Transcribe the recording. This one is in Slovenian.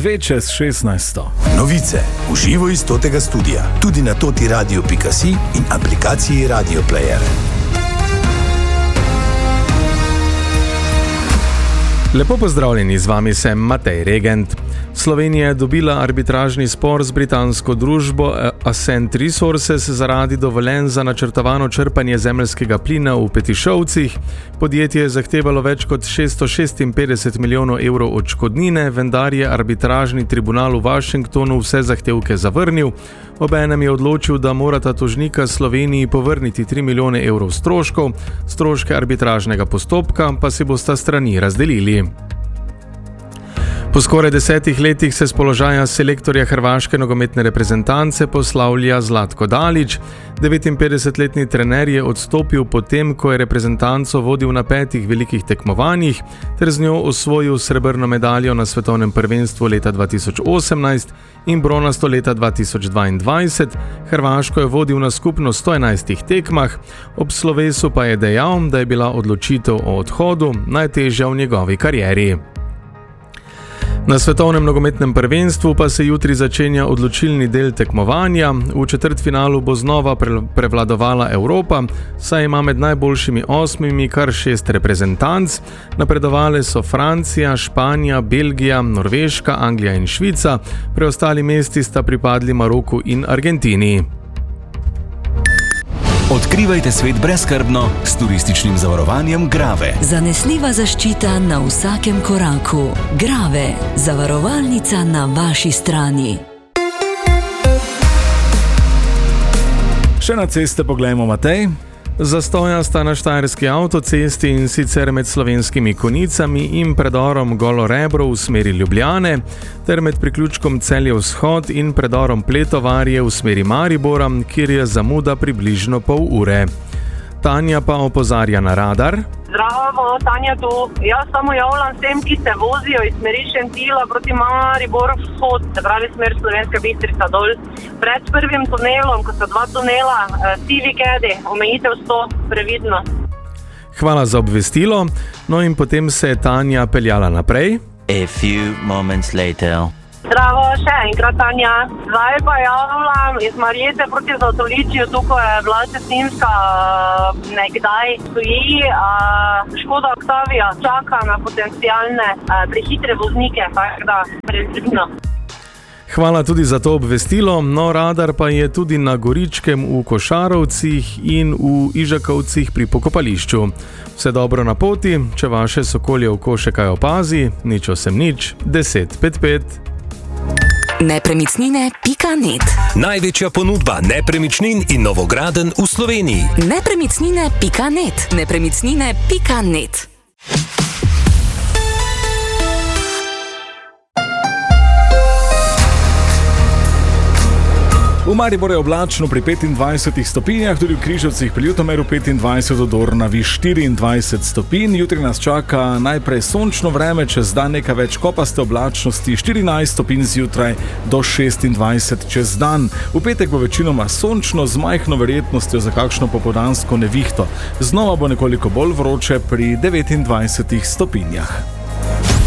2:16. Novice v živo iz totega studia, tudi na totiradio.si in aplikaciji Radio Player. Lepo pozdravljeni, z vami sem Matej Regent. Slovenija je dobila arbitražni spor z britansko družbo Ascent Resources zaradi dovoljenj za načrtovano črpanje zemeljskega plina v Petišovcih. Podjetje je zahtevalo več kot 656 milijonov evrov odškodnine, vendar je arbitražni tribunal v Washingtonu vse zahtevke zavrnil. Obenem je odločil, da morata tožnika Sloveniji povrniti 3 milijone evrov stroškov, stroške arbitražnega postopka pa si bosta strani razdelili. Po skoraj 10 letih se s položaja selektorja hrvaške nogometne reprezentance poslavlja Zlatko Dalić. 59-letni trener je odstopil potem, ko je reprezentanco vodil na 5 velikih tekmovanjih ter z njo osvojil srebrno medaljo na svetovnem prvenstvu leta 2018 in bronasto leta 2022. Hrvaško je vodil na skupno 111 tekmah, ob slovesu pa je dejal, da je bila odločitev o odhodu najtežja v njegovi karieri. Na svetovnem nogometnem prvenstvu pa se jutri začenja odločilni del tekmovanja. V četrtfinalu bo znova prevladovala Evropa, saj ima med najboljšimi 8 kar 6 reprezentanc. Napredovale so Francija, Španija, Belgija, Norveška, Anglija in Švica, preostali mesti sta pripadli Maroku in Argentini. Odkrivajte svet brezskrbno s turističnim zavarovanjem Grave. Zanesljiva zaščita na vsakem koraku. Grave, zavarovalnica na vaši strani. Še na ceste poglejmo, Matej. Zastoja sta na štajerski avtocesti, in sicer med Slovenskimi Konjicami in predorom Golo Rebro v smeri Ljubljane, ter med priključkom Celje Vzhod in predorom Pletovarje v smeri Maribora, kjer je zamuda približno pol ure. Tanja pa opozarja na radar. Zdravo, Tanja tu. Jaz samo javljam vsem, ki se vozijo iz smeri Šentila proti Mariboru vzhod, se pravi smer Slovenska Bistrica dol. Pred prvim tunelom, ko so 2 tunela, sivi kedi, omejitev 100, previdno. Hvala za obvestilo. No in potem se je Tanja peljala naprej. A few moments later. Zdravo, še enkrat Tanja. Zdaj pa javljam iz Marjete proti Zlatoličju, tukaj je bila cestninska nekdaj stoji. Škoda Octavia čaka na potencialne prehitre voznike, tako da previdno. Hvala tudi za to obvestilo. No, radar pa je tudi na Goričkem v Košarovcih in v Ižakovcih pri pokopališču. Vse dobro na poti, če vaše sokolje oko še kaj opazi, nič 1055. Nepremičnine.net. Največja ponudba nepremičnin in novogradenj v Sloveniji. Nepremičnine.net. Nepremičnine.net. V Mariboru je oblačno pri 25 stopinjah, tudi v Križevcih pri Ljutomeru 25, do Dornavi 24 stopinj. Jutri nas čaka najprej sončno vreme, čez dan nekaj več kopaste oblačnosti, 14 stopinj zjutraj do 26 čez dan. V petek bo večinoma sončno z majhno verjetnostjo za kakšno popoldansko nevihto. Znova bo nekoliko bolj vroče pri 29 stopinjah.